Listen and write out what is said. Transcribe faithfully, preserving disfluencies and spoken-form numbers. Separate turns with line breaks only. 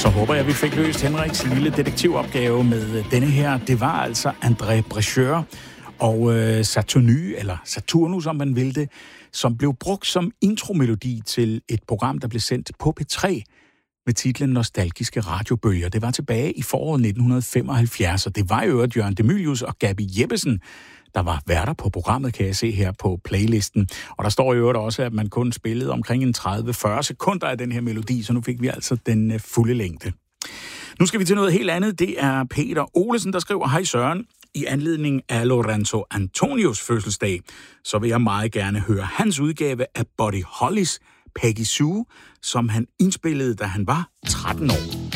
Så håber jeg, vi fik løst Henriks lille detektivopgave med denne her. Det var altså André Brecheur og øh, Saturny, eller Saturnus, om man vil det, som blev brugt som intromelodi til et program, der blev sendt på P tre med titlen Nostalgiske radiobølger. Det var tilbage i foråret nitten femoghalvfjerds, og det var jo Jørgen De Mylius og Gabi Jeppesen, der var værter på programmet, kan jeg se her på playlisten. Og der står jo også, at man kun spillede omkring en tredive til fyrre sekunder af den her melodi, så nu fik vi altså den fulde længde. Nu skal vi til noget helt andet. Det er Peter Olesen, der skriver: Hej Søren, i anledning af Lorenzo Antonios fødselsdag, så vil jeg meget gerne høre hans udgave af Buddy Hollys Peggy Sue, som han indspillede, da han var tretten år.